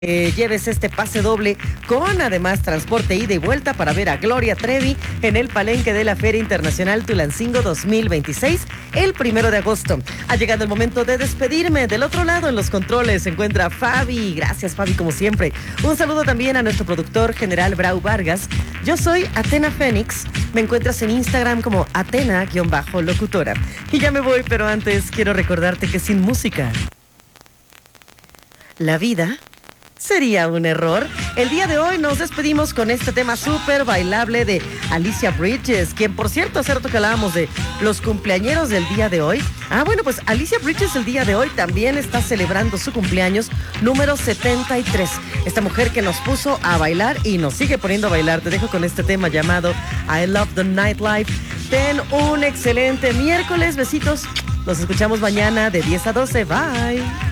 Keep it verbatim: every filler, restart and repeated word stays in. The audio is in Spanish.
Eh, lleves este pase doble con además transporte ida y vuelta para ver a Gloria Trevi en el palenque de la Feria Internacional Tulancingo dos mil veintiséis el primero de agosto. Ha llegado el momento de despedirme. Del otro lado en los controles se encuentra Fabi. Gracias, Fabi, como siempre. Un saludo también a nuestro productor general Brau Vargas. Yo soy Atena Fénix. Me encuentras en Instagram como Atena-locutora. Y ya me voy, pero antes quiero recordarte que sin música la vida sería un error. El día de hoy nos despedimos con este tema súper bailable de Alicia Bridges, quien, por cierto, hace rato que hablábamos de los cumpleañeros del día de hoy. Ah, bueno, pues Alicia Bridges el día de hoy también está celebrando su cumpleaños número setenta y tres. Esta mujer que nos puso a bailar y nos sigue poniendo a bailar. Te dejo con este tema llamado I Love the Nightlife. Ten un excelente miércoles. Besitos. Nos escuchamos mañana de diez a doce. Bye.